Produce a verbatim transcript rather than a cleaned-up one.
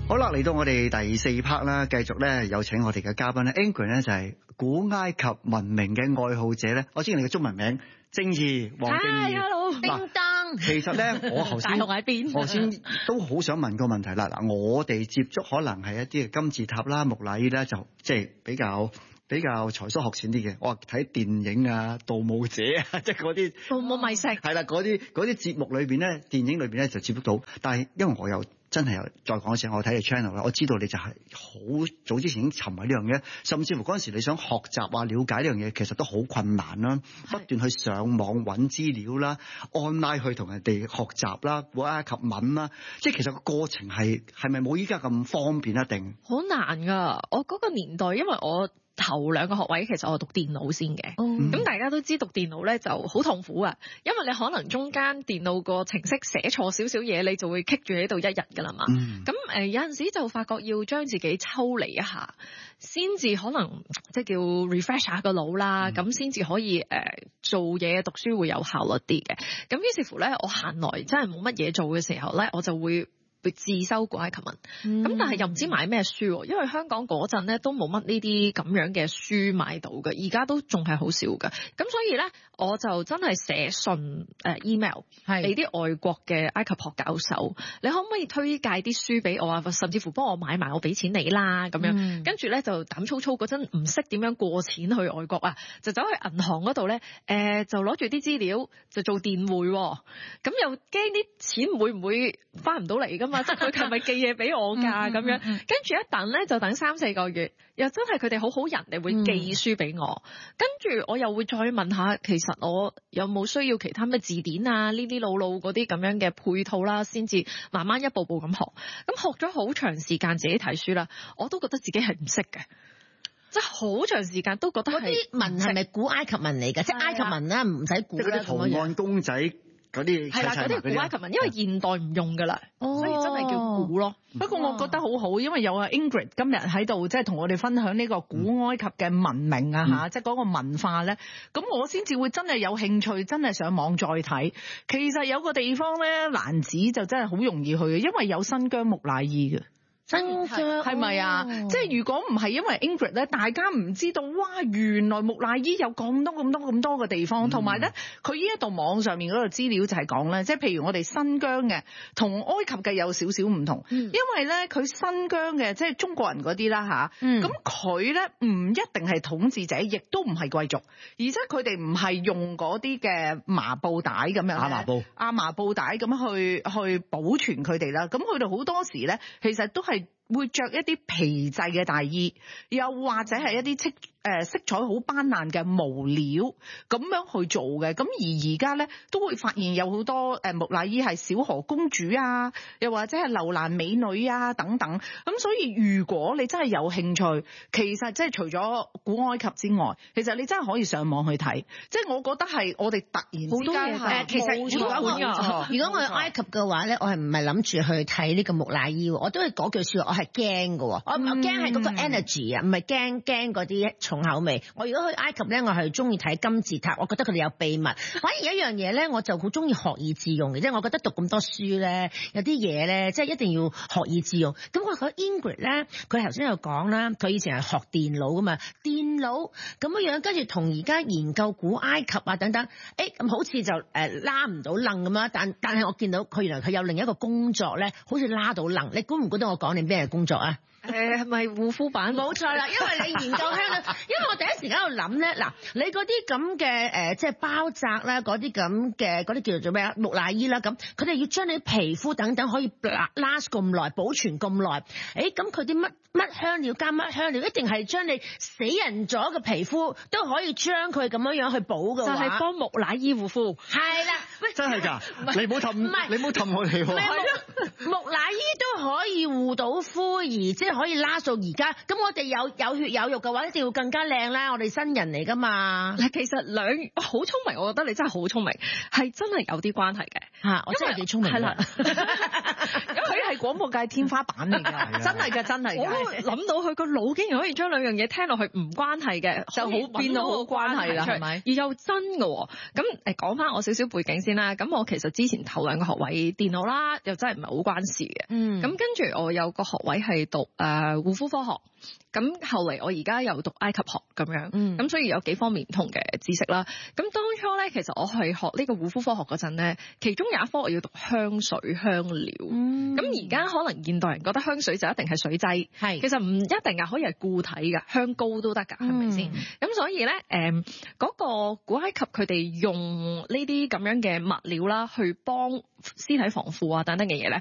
好啦，嚟到我哋第四 part 啦，繼續咧有請我哋嘅嘉賓咧 Ingrid 咧就係古埃及文明嘅愛好者咧。我知你嘅中文名正義黃正義。 Hello，叮當。 其實咧，我頭先大學喺邊？ 我先都好想問個問題啦。嗱，我哋接觸可能係一啲金字塔啦、木乃伊啦，就即係比較比較才疏學淺啲嘅。我話睇電影啊、盜墓者啊，即係嗰啲盜墓迷石。係啦，嗰啲嗰啲節目裏邊咧，電影裏邊咧就接觸到。但係因為我又真係又再講一次，我睇你 channel 啦，我知道你就係好早之前已經沉迷呢樣嘢，甚至乎嗰陣時你想學習啊、了解呢樣嘢，其實都好困難啦，不斷去上網揾資料啦、online 去同人哋學習啦、古埃及文啦，即係其實個過程係係咪冇依家咁方便一定？ 好難㗎，我嗰個年代，因為我頭兩個學位其實我讀電腦先嘅，咁、嗯、大家都知讀電腦咧就好痛苦啊，因為你可能中間電腦個程式寫錯少少嘢，你就會棘住喺度一日㗎啦嘛。咁、嗯、誒、呃、有陣時就發覺要將自己抽離一下，先至可能即係叫 refresh 下個腦啦，咁先至可以誒、呃、做嘢讀書會有效率啲嘅。咁於是乎咧，我閒來真係冇乜嘢做嘅時候咧，我就會自修古埃及文，咁、嗯、但係又唔知買咩書，因為香港嗰陣咧都冇乜呢啲咁樣嘅書買到嘅，而家都仲係好少嘅。咁所以咧，我就真係寫信誒 email 俾啲外國嘅埃及學教授，你可唔可以推介啲書俾我啊？甚至乎幫我買埋，我俾錢你啦咁樣。嗯、跟住咧就膽粗粗嗰陣唔識點樣過錢去外國啊，就走去銀行嗰度咧，誒就攞住啲資料就做電匯，咁又驚啲錢會唔會翻唔到嚟㗎？即係佢係咪寄嘢俾我㗎咁樣？跟住一等咧就等三四個月，又真係佢哋好好人，你會寄書俾我。跟住我又會再問下，其實我有冇需要其他咩字典啊？呢啲老老嗰啲咁樣嘅配套啦，先至慢慢一步步咁學。咁學咗好長時間自己睇書啦，我都覺得自己係唔識嘅，即係好長時間都覺得嗰啲文係咪古埃及文嚟㗎？即係埃及文啦，唔使估啦。 即係嗰啲圖案公仔。嗰啲係啦，嗰啲古埃及文，因為現代唔用噶啦，所以真係叫古咯。 不過我覺得好好，因為有阿 Ingrid 今日喺度，即係同我哋分享呢個古埃及嘅文明啊嚇，即係嗰個文化咧。咁我先至會真係有興趣，真係上網再睇。其實有個地方咧，蘭子就真係好容易去嘅，因為有新疆木乃伊嘅。 新疆係咪啊？哦、即係如果唔係因為 Ingrid 咧，大家唔知道哇，原來木乃伊有咁多咁多咁多嘅地方，同埋咧，佢呢一度網上面嗰個資料就係講咧，即係譬如我哋新疆嘅同埃及嘅有少少唔同，嗯、因為咧佢新疆嘅即係中國人嗰啲啦吓，咁佢咧唔一定係統治者，亦都唔係貴族，而且佢哋唔係用嗰啲嘅麻布帶咁樣，亞麻布亞麻布帶咁去去保存佢哋啦。咁佢哋好多時咧，其實都係會着一啲皮製嘅大衣，又或者係一啲色誒色彩好斑斕嘅毛料咁樣去做嘅。咁而而家咧都會發現有好多誒木乃伊係小河公主啊，又或者係樓蘭美女啊等等。咁所以如果你真係有興趣，其實即係除咗古埃及之外，其實你真係可以上網去睇。即係我覺得係我哋突然之間誒， 其實如果我如果我去埃及嘅話咧，我係唔係諗住去睇呢個木乃伊？我都係嗰句説話，我係驚嘅，我我驚係嗰個 energy 啊，唔係驚驚嗰啲重口味。我如果去埃及咧，我係中意睇金字塔，我覺得佢哋有秘密。反而有一樣嘢咧，我就好中意學以致用嘅，即係我覺得讀咁多書咧，有啲嘢咧，即係一定要學以致用。咁我覺得 Ingrid 咧，佢頭先有講啦，佢以前係學電腦噶嘛，電腦咁樣樣，跟住同而家研究古埃及啊等等，誒咁好似就誒拉唔到楞咁啦。但但係我見到佢原來佢有另一個工作咧，好似拉到楞。你估唔估到我講你咩工作啊？ 誒係咪護膚版？ 冇錯啦，因為你研究香港，因為我第一時間喺度諗咧，嗱，你嗰啲咁嘅誒，即係包紮啦，嗰啲咁嘅嗰啲叫做咩啊？木乃伊啦，咁佢哋要將你皮膚等等可以 last 咁耐，保存咁耐，誒咁佢啲乜乜香料加乜香料，一定係將你死人咗嘅皮膚都可以將佢咁樣樣去補嘅話， 就係幫木乃伊護膚。 係啦，喂， 真係㗎，你唔好氹，你唔好氹我哋喎。 木乃伊都可以護到膚，而即係可以拉到而家。咁我哋有有血有肉嘅話，一定要更加靚啦。我哋新人嚟㗎嘛。 嗱，其實兩好聰明，我覺得你真係好聰明，係真係有啲關係嘅嚇。我真係幾聰明。係啦， 咁佢係廣播界天花板嚟㗎，真係㗎，真係㗎。 我都諗到佢個腦竟然可以將兩樣嘢聽落去唔關係嘅， 就好變到好關係啦，係咪？ 而又真㗎喎。咁誒講翻我少少背景先啦。咁我其實之前頭兩個學位電腦啦，又真係唔係好關事嘅。嗯。咁跟住我有個學位係讀誒、呃、護膚科學。咁後嚟我而家又讀埃及學咁樣，咁、嗯、所以有幾方面唔同嘅知識啦。咁當初咧，其實我係學呢個護膚科學嗰陣咧，其中有一科我要讀香水香料。咁而家可能現代人覺得香水就一定係水劑，係其實唔一定㗎，可以係固體㗎，香膏都得㗎，係咪先？咁所以咧，誒、嗯、嗰、嗰個古埃及佢哋用呢啲咁樣嘅物料啦，去幫屍體防腐啊等等嘅嘢咧，